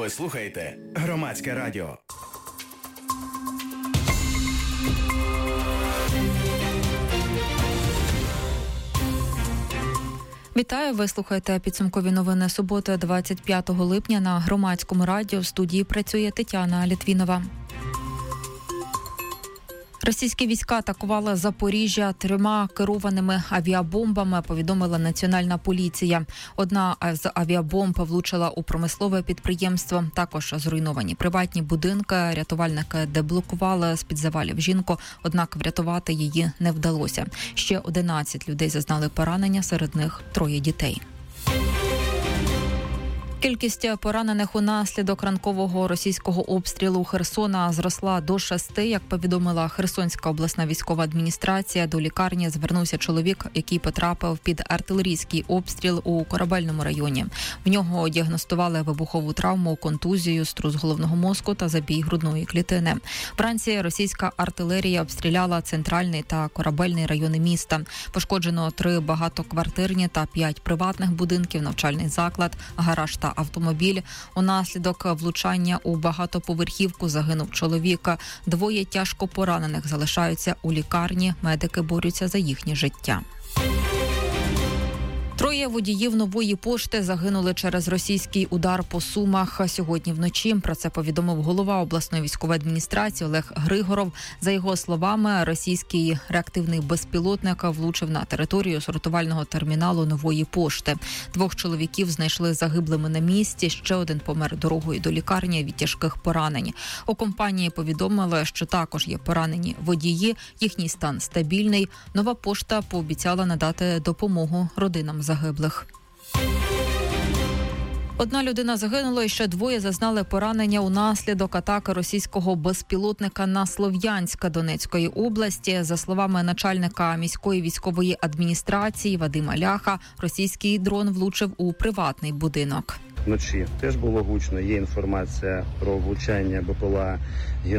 Ви слухаєте Громадське радіо. Вітаю, ви слухаєте підсумкові новини суботи 25 липня на Громадському радіо. В студії працює Тетяна Літвінова. Російські війська атакували Запоріжжя 3 керованими авіабомбами, повідомила Національна поліція. Одна з авіабомб влучила у промислове підприємство. Також зруйновані приватні будинки. Рятувальники деблокували з-під завалів жінку, однак врятувати її не вдалося. Ще 11 людей зазнали поранення, серед них 3 дітей. Кількість поранених унаслідок ранкового російського обстрілу Херсона зросла до 6. Як повідомила Херсонська обласна військова адміністрація, до лікарні звернувся чоловік, який потрапив під артилерійський обстріл у Корабельному районі. В нього діагностували вибухову травму, контузію, струс головного мозку та забій грудної клітини. Вранці російська артилерія обстріляла центральний та Корабельний райони міста. Пошкоджено 3 багатоквартирні та 5 приватних будинків, навчальний заклад, гараж та автомобіль. Унаслідок влучання у багатоповерхівку загинув чоловік. 2 тяжко поранених залишаються у лікарні. Медики борються за їхнє життя. 3 водіїв Нової пошти загинули через російський удар по Сумах сьогодні вночі. Про це повідомив голова обласної військової адміністрації Олег Григоров. За його словами, російський реактивний безпілотник влучив на територію сортувального терміналу Нової пошти. 2 чоловіків знайшли загиблими на місці, ще 1 помер дорогою до лікарні від тяжких поранень. У компанії повідомили, що також є поранені водії, їхній стан стабільний. Нова пошта пообіцяла надати допомогу родинам загиблих. 1 людина загинула і ще 2 зазнали поранення унаслідок атаки російського безпілотника на Слов'янськ Донецької області. За словами начальника міської військової адміністрації Вадима Ляха, російський дрон влучив у приватний будинок. Вночі теж було гучно, є інформація про влучання БПЛА